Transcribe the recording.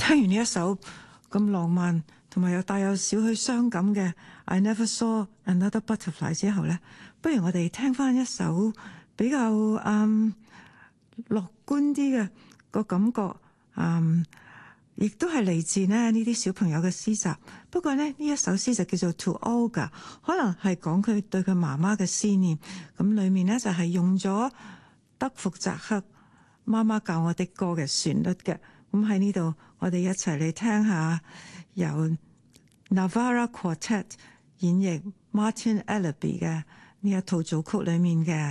聽完呢一首咁浪漫同埋又帶有少許傷感嘅 I Never Saw Another Butterfly 之後呢，不如我哋聽翻一首比較樂觀啲嘅個感覺，亦都係嚟自呢啲小朋友嘅詩集。不過呢一首詩就叫做 To Olga， 可能係講佢對佢媽媽嘅思念。咁裡面呢就係用咗德福扎克媽媽教我的歌嘅旋律嘅。咁喺呢度，我哋一齊嚟聽下由 Navarra Quartet 演繹 Martin Ellerby 嘅呢一套組曲裡面嘅